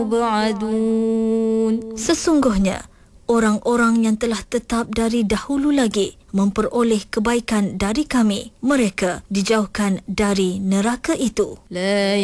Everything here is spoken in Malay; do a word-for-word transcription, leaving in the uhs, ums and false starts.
Sesungguhnya orang-orang yang telah tetap dari dahulu lagi memperoleh kebaikan dari kami, mereka dijauhkan dari neraka itu.